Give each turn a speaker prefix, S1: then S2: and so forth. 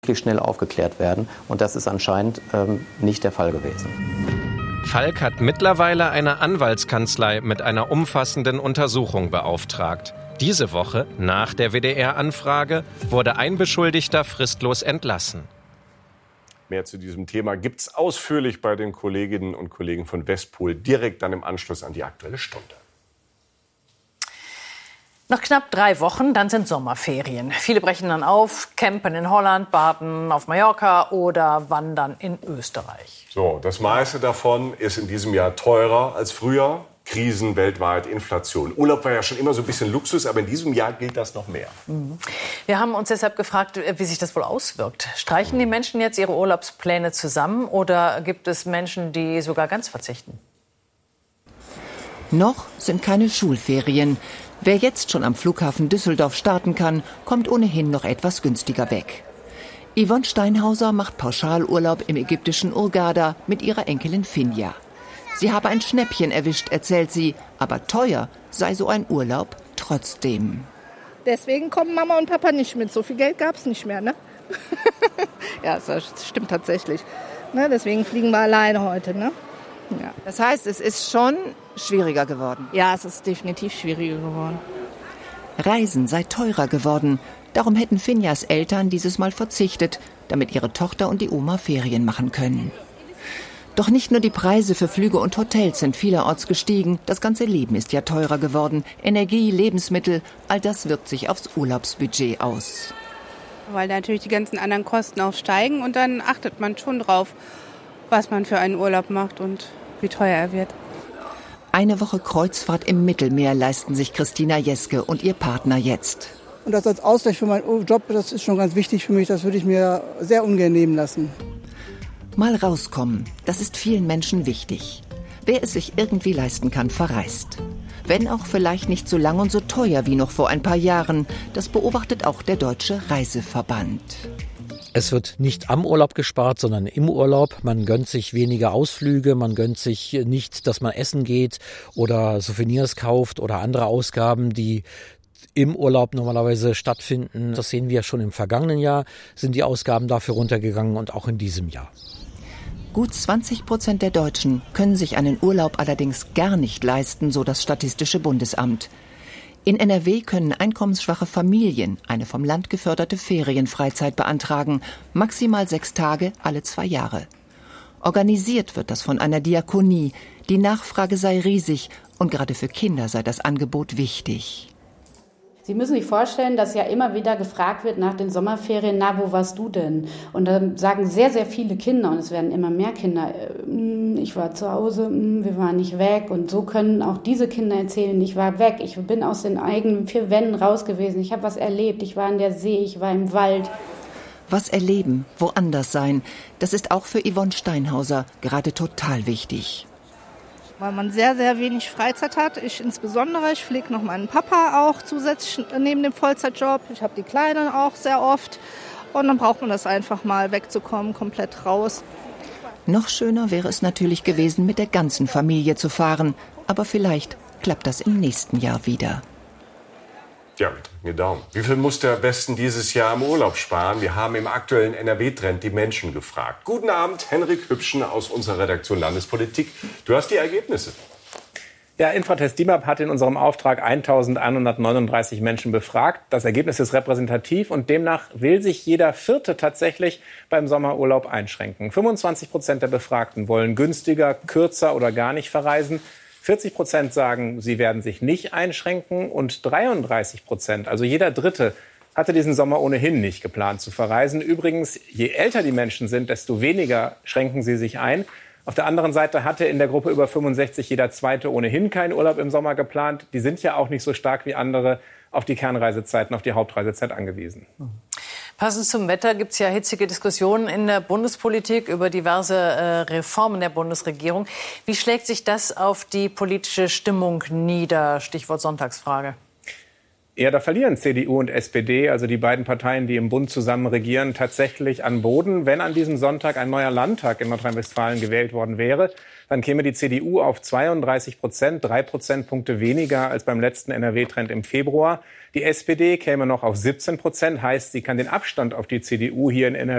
S1: schnell aufgeklärt werden. Und das ist anscheinend nicht der Fall gewesen.
S2: Falk hat mittlerweile eine Anwaltskanzlei mit einer umfassenden Untersuchung beauftragt. Diese Woche, nach der WDR-Anfrage, wurde ein Beschuldigter fristlos entlassen.
S3: Mehr zu diesem Thema gibt's ausführlich bei den Kolleginnen und Kollegen von Westpol direkt dann im Anschluss an die Aktuelle Stunde.
S4: Noch knapp 3 Wochen, dann sind Sommerferien. Viele brechen dann auf, campen in Holland, baden auf Mallorca oder wandern in Österreich.
S3: So, das meiste davon ist in diesem Jahr teurer als früher. Krisen weltweit, Inflation. Urlaub war ja schon immer so ein bisschen Luxus, aber in diesem Jahr gilt das noch mehr.
S4: Wir haben uns deshalb gefragt, wie sich das wohl auswirkt. Streichen die Menschen jetzt ihre Urlaubspläne zusammen oder gibt es Menschen, die sogar ganz verzichten?
S5: Noch sind keine Schulferien. Wer jetzt schon am Flughafen Düsseldorf starten kann, kommt ohnehin noch etwas günstiger weg. Yvonne Steinhauser macht Pauschalurlaub im ägyptischen Hurghada mit ihrer Enkelin Finja. Sie habe ein Schnäppchen erwischt, erzählt sie, aber teuer sei so ein Urlaub trotzdem.
S6: Deswegen kommen Mama und Papa nicht mit. So viel Geld gab es nicht mehr, ne? Ja, das stimmt tatsächlich. Ne, deswegen fliegen wir alleine heute, ne? Ja.
S5: Das heißt, es ist schon schwieriger geworden.
S6: Ja, es ist definitiv schwieriger geworden.
S5: Reisen sei teurer geworden. Darum hätten Finjas Eltern dieses Mal verzichtet, damit ihre Tochter und die Oma Ferien machen können. Doch nicht nur die Preise für Flüge und Hotels sind vielerorts gestiegen. Das ganze Leben ist ja teurer geworden. Energie, Lebensmittel, all das wirkt sich aufs Urlaubsbudget aus.
S7: Weil natürlich die ganzen anderen Kosten auch steigen und dann achtet man schon drauf, was man für einen Urlaub macht und wie teuer er wird.
S5: Eine Woche Kreuzfahrt im Mittelmeer leisten sich Christina Jeske und ihr Partner jetzt.
S8: Und das als Ausgleich für meinen Job, das ist schon ganz wichtig für mich. Das würde ich mir sehr ungern nehmen lassen.
S5: Mal rauskommen, das ist vielen Menschen wichtig. Wer es sich irgendwie leisten kann, verreist. Wenn auch vielleicht nicht so lang und so teuer wie noch vor ein paar Jahren. Das beobachtet auch der Deutsche Reiseverband.
S9: Es wird nicht am Urlaub gespart, sondern im Urlaub. Man gönnt sich weniger Ausflüge, man gönnt sich nicht, dass man essen geht oder Souvenirs kauft oder andere Ausgaben, die im Urlaub normalerweise stattfinden. Das sehen wir schon im vergangenen Jahr, sind die Ausgaben dafür runtergegangen und auch in diesem Jahr.
S5: Gut 20% der Deutschen können sich einen Urlaub allerdings gar nicht leisten, so das Statistische Bundesamt. In NRW können einkommensschwache Familien eine vom Land geförderte Ferienfreizeit beantragen, maximal 6 Tage alle 2 Jahre. Organisiert wird das von einer Diakonie. Die Nachfrage sei riesig und gerade für Kinder sei das Angebot wichtig.
S10: Sie müssen sich vorstellen, dass ja immer wieder gefragt wird nach den Sommerferien, na, wo warst du denn? Und dann sagen sehr, sehr viele Kinder, und es werden immer mehr Kinder, ich war zu Hause, wir waren nicht weg. Und so können auch diese Kinder erzählen, ich war weg, ich bin aus den eigenen 4 Wänden raus gewesen, ich habe was erlebt, ich war an der See, ich war im Wald.
S5: Was erleben, woanders sein, das ist auch für Yvonne Steinhauser gerade total wichtig.
S6: Weil man sehr, sehr wenig Freizeit hat. Ich insbesondere, ich pflege noch meinen Papa auch zusätzlich neben dem Vollzeitjob. Ich habe die Kleinen auch sehr oft. Und dann braucht man das einfach mal wegzukommen, komplett raus.
S5: Noch schöner wäre es natürlich gewesen, mit der ganzen Familie zu fahren. Aber vielleicht klappt das im nächsten Jahr wieder.
S3: Ja, wir drücken die Daumen. Wie viel muss der Westen dieses Jahr im Urlaub sparen? Wir haben im aktuellen NRW-Trend die Menschen gefragt. Guten Abend, Henrik Hübschen aus unserer Redaktion Landespolitik. Du hast die Ergebnisse.
S11: Ja, Infratest DIMAP hat in unserem Auftrag 1.139 Menschen befragt. Das Ergebnis ist repräsentativ und demnach will sich jeder Vierte tatsächlich beim Sommerurlaub einschränken. 25% der Befragten wollen günstiger, kürzer oder gar nicht verreisen. 40% sagen, sie werden sich nicht einschränken und 33%, also jeder Dritte, hatte diesen Sommer ohnehin nicht geplant zu verreisen. Übrigens, je älter die Menschen sind, desto weniger schränken sie sich ein. Auf der anderen Seite hatte in der Gruppe über 65 jeder Zweite ohnehin keinen Urlaub im Sommer geplant. Die sind ja auch nicht so stark wie andere auf die Kernreisezeiten, auf die Hauptreisezeit angewiesen.
S4: Passend zum Wetter gibt es ja hitzige Diskussionen in der Bundespolitik über diverse Reformen der Bundesregierung. Wie schlägt sich das auf die politische Stimmung nieder? Stichwort Sonntagsfrage.
S11: Ja, da verlieren CDU und SPD, also die beiden Parteien, die im Bund zusammen regieren, tatsächlich an Boden. Wenn an diesem Sonntag ein neuer Landtag in Nordrhein-Westfalen gewählt worden wäre, dann käme die CDU auf 32%, 3 Prozentpunkte weniger als beim letzten NRW-Trend im Februar. Die SPD käme noch auf 17%, heißt, sie kann den Abstand auf die CDU hier in NRW